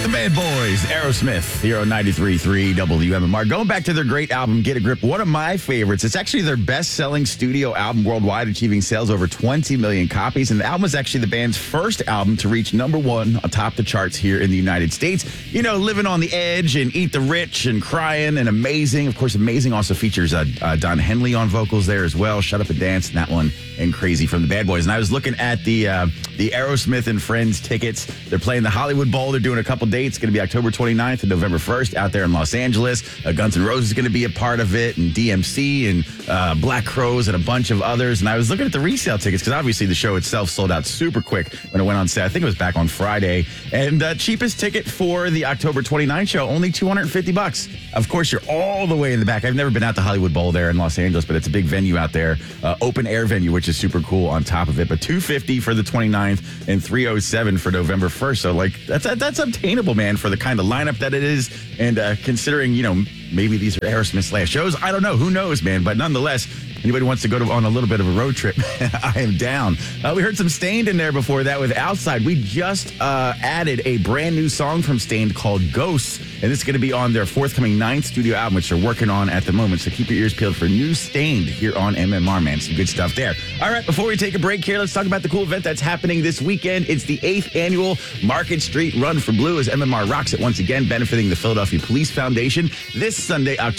Bad Boys, Aerosmith, Hero 93.3 WMMR. Going back to their great album, Get a Grip, one of my favorites. It's actually their best-selling studio album worldwide, achieving sales over 20 million copies. And the album is actually the band's first album to reach number one atop the charts here in the United States. You know, Living on the Edge and Eat the Rich and Crying and Amazing. Of course, Amazing also features Don Henley on vocals there as well. Shut Up and Dance, and that one, and Crazy from the Bad Boys. And I was looking at the Aerosmith and Friends tickets. They're playing the Hollywood Bowl. They're doing a couple dates. It's going to be October 29th and November 1st out there in Los Angeles. Guns N' Roses is going to be a part of it, and DMC and Black Crowes and a bunch of others. And I was looking at the resale tickets because obviously the show itself sold out super quick when it went on sale. I think it was back on Friday. And the cheapest ticket for the October 29th show, only $250. Of course, you're all the way in the back. I've never been out the Hollywood Bowl there in Los Angeles, but it's a big venue out there, open air venue, which is super cool on top of it. But $250 for the 29th and $307 for November 1st. So like that's obtainable, man, for the kind of lineup that it is. And considering, you know, maybe these are Aerosmith's last shows. I don't know. Who knows, man? But nonetheless, anybody wants to go on a little bit of a road trip, I am down. We heard some Staind in there before that with Outside. We just added a brand new song from Staind called Ghosts, and this is going to be on their forthcoming 9th studio album, which they're working on at the moment. So keep your ears peeled for new Staind here on MMR, man. Some good stuff there. All right, before we take a break here, let's talk about the cool event that's happening this weekend. It's the 8th annual Market Street Run for Blue as MMR rocks it once again, benefiting the Philadelphia Police Foundation. This Sunday, October